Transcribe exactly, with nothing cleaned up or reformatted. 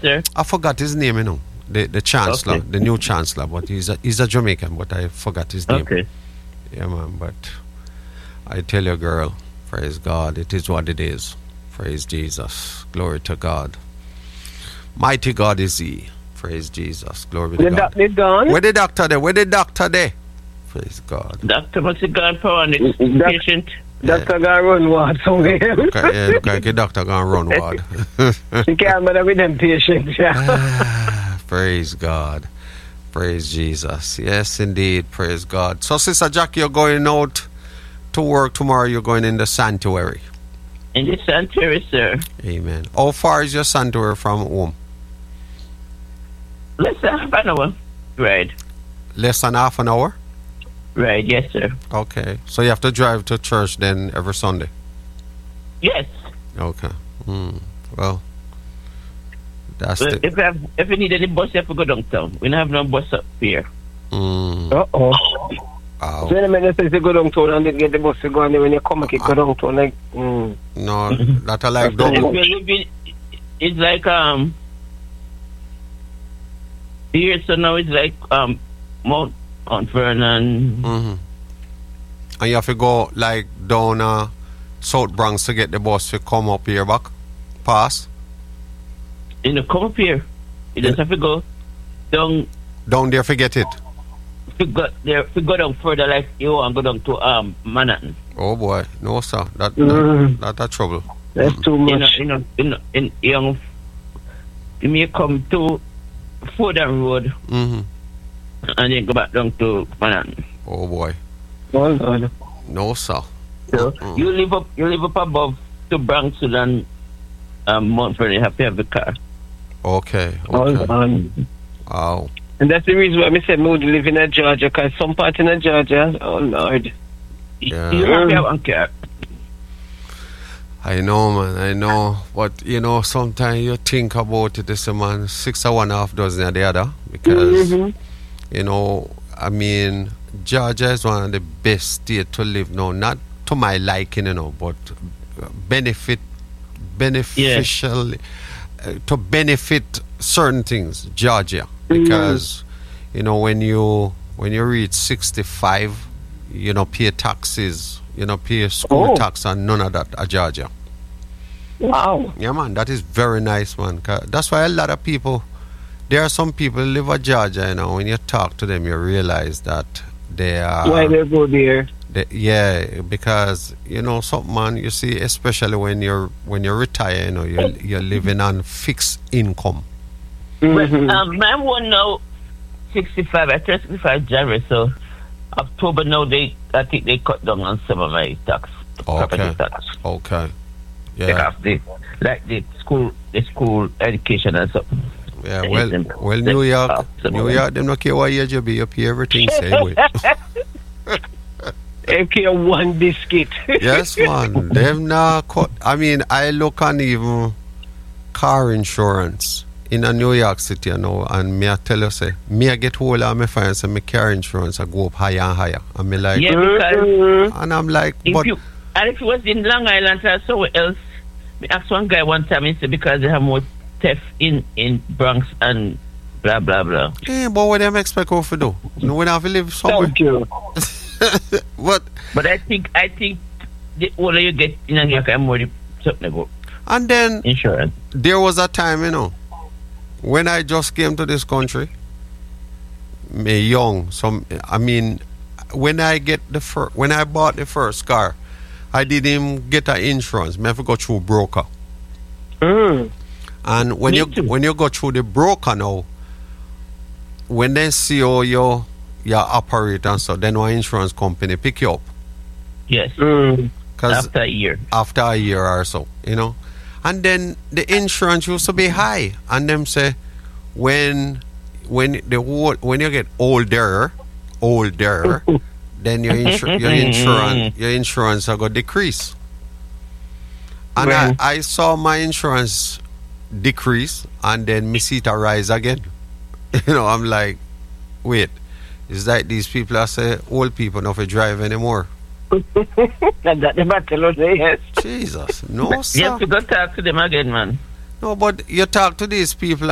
sir. I forgot his name, you know. The the chancellor, Okay. the new chancellor, but he's a he's a Jamaican, but I forgot his name. Okay. Yeah, man. But I tell you, girl, praise God, it is what it is. Praise Jesus, glory to God. Mighty God is He. Praise Jesus, glory to The God. doctor gone? Where the doctor there? Where the doctor there? Praise God. Doctor must have gone for an Doc- patient. Doctor gonna run what somewhere. Look, at- yeah, look like the doctor gonna run ward. She can't bother with them patients. Yeah. Praise God. Praise Jesus. Yes, indeed. Praise God. So, Sister Jackie, you're going out to work tomorrow. You're going in the sanctuary. In the sanctuary, sir. Amen. How far is your sanctuary from home? Less than half an hour. Right. Less than half an hour? Right, yes, sir. Okay. So you have to drive to church then every Sunday? Yes. Okay. Hmm. Well, that's Well, the... if you have, if you need any bus, you have to go downtown. We don't have no bus up here. Mm. Uh-oh. Wow. So when I say you go downtown and they get the bus to go and then when you come, you go downtown like, mm. No, that I like If double. you live in, it's like, um, here, so now it's like, um, Mount, Mount Vernon. Mm-hmm. And you have to go like down uh, South Bronx to get the bus to come up here back? Pass? You know, come up here. You just have to go down, Down there, forget it. to go there, to go down further, like you want to go down to, um, Manhattan. Oh boy, no sir, that Mm. that, that a trouble. That's too You know, much. you know, you know, in, you know, you may come to Fordham Road Mm-hmm. and then go back down to Manhattan. Oh boy, Oh, Lord. no sir. So Mm. you live up, you live up above to Bronx and um, Mount Vernon. You have to have a car. Okay, Oh, okay. Lord. Wow. And that's the reason why I said we live in Georgia, because some part in Georgia, oh, Lord. Yeah. You have to have one car. I know, man, I know. But, you know, sometimes you think about it, this man, six or one half dozen of the other. Because, Mhm. you know, I mean, Georgia is one of the best states to live now. Not to my liking, you know, but benefit, beneficial, uh, to benefit certain things, Georgia. Because, you know, when you when you reach sixty-five, you know, pay taxes, you know, pay school Oh. tax and none of that at Georgia. Wow. Yeah, man, that is very nice, man. 'Cause that's why a lot of people, there are some people who live at Georgia, you know, when you talk to them, you realize that they are... Why they go there? they, yeah, because, you know, something, man, you see, especially when you're when you retire, you know, you're, you're living on fixed income. But Mhm. um, my one now, sixty-five. I turned sixty-five January, so October now they, I think they cut down on some of my tax, property Okay. tax. Okay. Take Yeah. off the, like the school, the school education and stuff. Yeah, They well, them- well, they New York, off some New of York, them don't care what age you be, you pay everything same way. A K one biscuit. Yes, man. Them not cut. I mean, I look on even car insurance in a New York City, you know, and me I tell you, say, me I get hold of my finance and my car insurance, I go up higher and higher. And me like, Yeah, because Mhm. and I'm like, if but you, and if it was in Long Island or somewhere else, me asked one guy one time, he said because they have more theft in, in Bronx and blah, blah, blah. eh, but what them expect us to do? You know, we have to live somewhere. Thank you. But But I think, I think the older you get in New York, I'm more the something about and then insurance. there was a time, you know, when I just came to this country, me young, some, I mean, when I get the first, when I bought the first car, I didn't get an insurance. Me have to go through broker. Mm. And when Me you too. when you go through the broker now, when they see how you you operate and so, then one insurance company pick you up. Yes, Mm. Cause after a year. after a year or so, you know. And then the insurance used to be high. And them say when when the whole, when you get older, older, then your insur- your insurance your insurance are gonna decrease. And Right. I, I saw my insurance decrease and then me see it rise again. You know, I'm like, wait, is that these people are say old people not to drive anymore? And that the battle, yes. Jesus, no You have sir. to go talk to them again, man. No, but you talk to these people